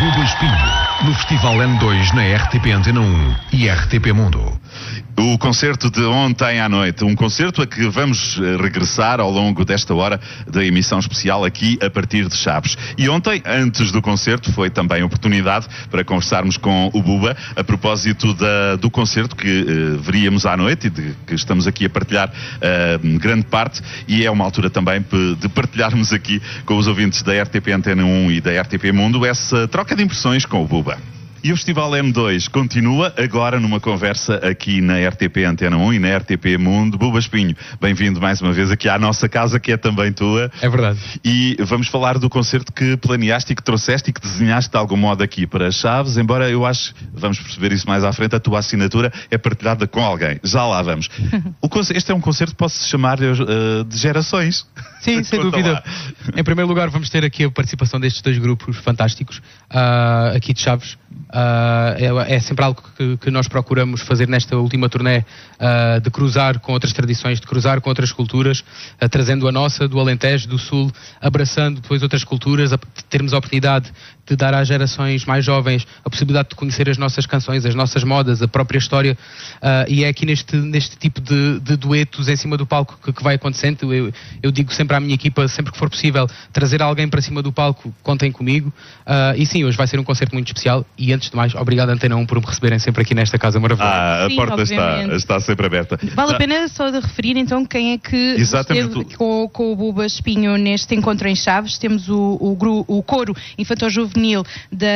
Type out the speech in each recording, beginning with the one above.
Buba Espinho, no Festival N2 na RTP Antena 1 e RTP Mundo. O concerto de ontem à noite, um concerto a que vamos regressar ao longo desta hora da emissão especial aqui a partir de Chaves. E ontem, antes do concerto, foi também oportunidade para conversarmos com o Buba a propósito do concerto que veríamos à noite e de que estamos aqui a partilhar grande parte, e é uma altura também de partilharmos aqui com os ouvintes da RTP Antena 1 e da RTP Mundo essa troca de impressões com o Buba. E o Festival M2 continua agora numa conversa aqui na RTP Antena 1 e na RTP Mundo. Buba Espinho, bem-vindo mais uma vez aqui à nossa casa, que é também tua. É verdade. E vamos falar do concerto que planeaste e que trouxeste e que desenhaste de algum modo aqui para Chaves, embora eu acho, vamos perceber isso mais à frente, a tua assinatura é partilhada com alguém. Já lá vamos. Este é um concerto que posso chamar de gerações. Sim, sem dúvida. Lá. Em primeiro lugar, vamos ter aqui a participação destes dois grupos fantásticos aqui de Chaves. É sempre algo que nós procuramos fazer nesta última turnê, de cruzar com outras tradições, de cruzar com outras culturas, trazendo a nossa, do Alentejo, do Sul, abraçando depois outras culturas, termos a oportunidade de dar às gerações mais jovens a possibilidade de conhecer as nossas canções, as nossas modas, a própria história, e é aqui neste tipo de duetos em cima do palco que vai acontecendo. Eu digo sempre à minha equipa, sempre que for possível, trazer alguém para cima do palco, contem comigo, e sim, hoje vai ser um concerto muito especial. E antes de mais, obrigado Antena 1 por me receberem sempre aqui nesta casa maravilhosa. A porta está sempre aberta. Vale a pena só de referir então quem é que esteve com o Buba Espinho neste encontro em Chaves. Temos o coro infantil-juvenil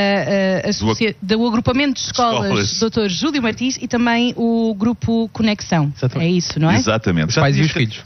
do agrupamento de escolas Dr. Júlio Martins e também o grupo Conexão. Exatamente. É isso, não é? Exatamente. Os pais e os filhos.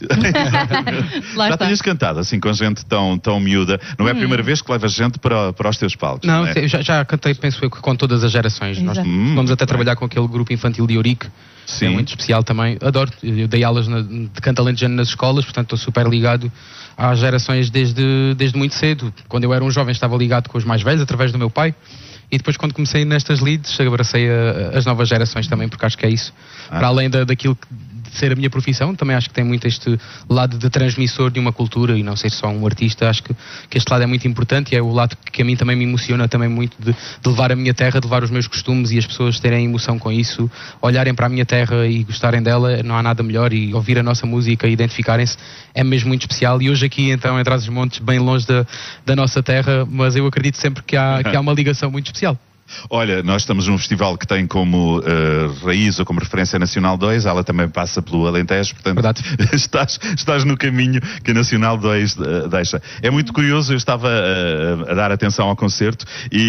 Já tinhas cantado assim com gente tão miúda. Não é a primeira vez que levas gente para os teus palcos? Não, é? já cantei, penso eu, com todas as gerações. Nós vamos até trabalhar com aquele grupo infantil de Eurique. Sim. É muito especial também. Adoro. Eu dei aulas de canto alentejano nas escolas, portanto estou super ligado às gerações desde muito cedo. Quando eu era um jovem estava ligado com os mais velhos através do meu pai. E depois, quando comecei nestas leads, abracei as novas gerações também, porque acho que é isso. Para além daquilo de ser a minha profissão, também acho que tem muito este lado de transmissor de uma cultura e não ser só um artista. Acho que este lado é muito importante e é o lado que a mim também me emociona também muito de levar a minha terra, de levar os meus costumes e as pessoas terem emoção com isso, olharem para a minha terra e gostarem dela. Não há nada melhor, e ouvir a nossa música e identificarem-se é mesmo muito especial. E hoje aqui então em Trás-os-Montes, bem longe da nossa terra, mas eu acredito sempre que há uma ligação muito especial. Olha, nós estamos num festival que tem como raiz ou como referência a Nacional 2, ela também passa pelo Alentejo, portanto estás no caminho que a Nacional 2 deixa. É muito curioso, eu estava a dar atenção ao concerto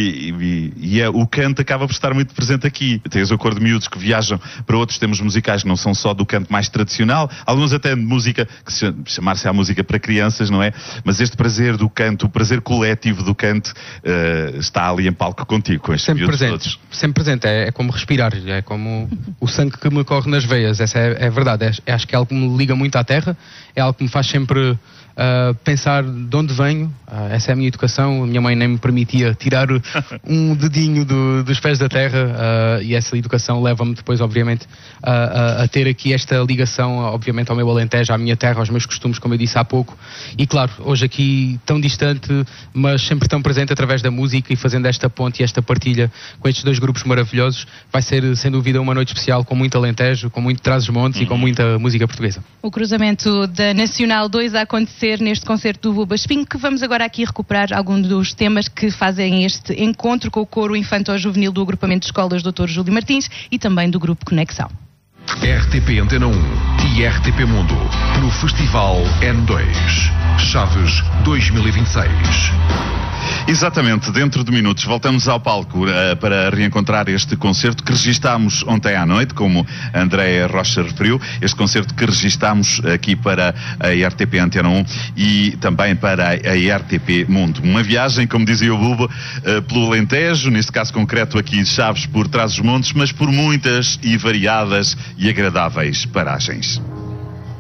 e o canto acaba por estar muito presente aqui. Tens o cor de miúdos que viajam para outros temas musicais que não são só do canto mais tradicional, alguns até de música, que chamar-se a música para crianças, não é? Mas este prazer do canto, o prazer coletivo do canto, está ali em palco contigo, com este sempre presente, é como respirar, é como o sangue que me corre nas veias. Essa é verdade, acho que é algo que me liga muito à terra, é algo que me faz sempre pensar de onde venho. Essa é a minha educação. A minha mãe nem me permitia tirar um dedinho dos pés da terra, e essa educação leva-me depois, obviamente, a ter aqui esta ligação, obviamente, ao meu Alentejo, à minha terra, aos meus costumes, como eu disse há pouco. E claro, hoje aqui tão distante, mas sempre tão presente através da música, e fazendo esta ponte e esta partilha com estes dois grupos maravilhosos, vai ser sem dúvida uma noite especial, com muito Alentejo, com muito Trás-os-Montes e com muita música portuguesa. O cruzamento da Nacional 2 a acontecer neste concerto do Buba Espinho, que vamos agora aqui recuperar alguns dos temas que fazem este encontro com o coro infantil-juvenil do agrupamento de escolas Dr. Júlio Martins e também do grupo Conexão. RTP Antena 1 e RTP Mundo no Festival N2 Chaves 2026. Exatamente, dentro de minutos voltamos ao palco para reencontrar este concerto que registámos ontem à noite, como a Andréa Rocha referiu, este concerto que registámos aqui para a RTP Antena 1 e também para a RTP Mundo. Uma viagem, como dizia o Buba, pelo Alentejo, neste caso concreto aqui em Chaves, por Trás-os-Montes, mas por muitas e variadas e agradáveis paragens.